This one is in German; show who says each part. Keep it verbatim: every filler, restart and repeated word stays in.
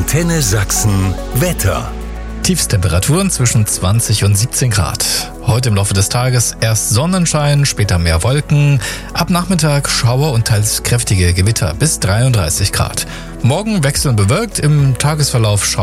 Speaker 1: Antenne Sachsen Wetter.
Speaker 2: Tiefstemperaturen zwischen zwanzig und siebzehn Grad. Heute im Laufe des Tages erst Sonnenschein, später mehr Wolken. Ab Nachmittag Schauer und teils kräftige Gewitter bis dreiunddreißig Grad. Morgen wechselnd bewölkt, im Tagesverlauf Schauer